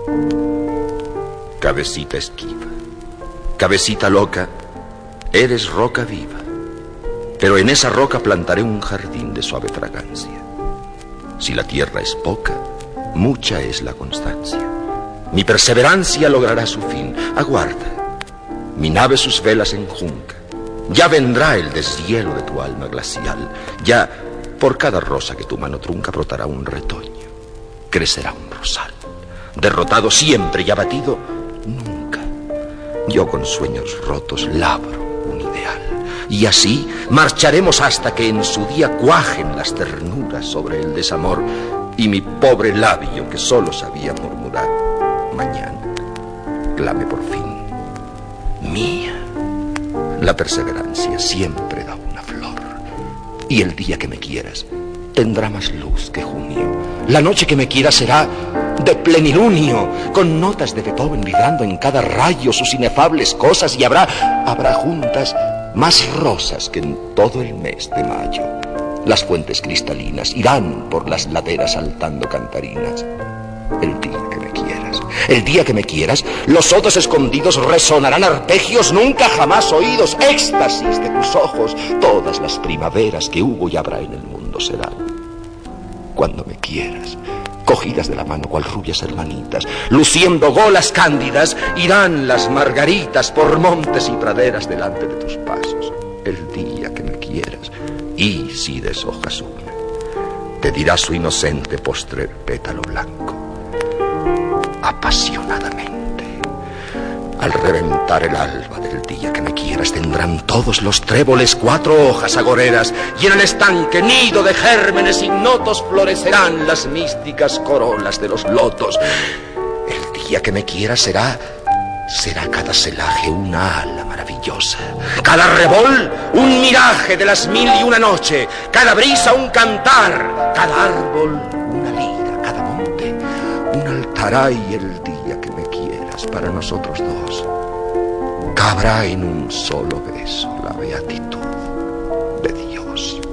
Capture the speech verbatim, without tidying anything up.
Cabecita esquiva, cabecita loca, eres roca viva, pero en esa roca plantaré un jardín de suave fragancia. Si la tierra es poca, mucha es la constancia. Mi perseverancia logrará su fin. Aguarda, mi nave sus velas enjunca. Ya vendrá el deshielo de tu alma glacial. Ya por cada rosa que tu mano trunca brotará un retoño. Crecerá un rosal. Derrotado siempre y abatido, nunca. Yo con sueños rotos labro un ideal. Y así marcharemos hasta que en su día cuajen las ternuras sobre el desamor y mi pobre labio que solo sabía murmurar mañana clame por fin mía. La perseverancia siempre da una flor y el día que me quieras tendrá más luz que junio. La noche que me quieras será de plenilunio, con notas de Beethoven vibrando en cada rayo sus inefables cosas, y habrá, habrá juntas más rosas que en todo el mes de mayo. Las fuentes cristalinas irán por las laderas saltando cantarinas. El día que me quieras, el día que me quieras, los sotos escondidos resonarán arpegios nunca jamás oídos, éxtasis de tus ojos. Todas las primaveras que hubo y habrá en el mundo serán. Cuando me quieras, cogidas de la mano cual rubias hermanitas, luciendo golas cándidas, irán las margaritas por montes y praderas delante de tus pasos. El día que me quieras, y si deshojas una, te dirá su inocente postrer pétalo blanco. Apasionadamente, al reventar el alba del día que me quieras, tendrán todos los tréboles cuatro hojas agoreras, y en el estanque nido de gérmenes ignotos florecerán las místicas corolas de los lotos. El día que me quieras será, será cada celaje una ala maravillosa, cada rebol un miraje de las mil y una noche, cada brisa un cantar, cada árbol una lira, cada monte un altar. Y el día que me quieras, para nosotros dos cabrá en un solo beso la beatitud de Dios.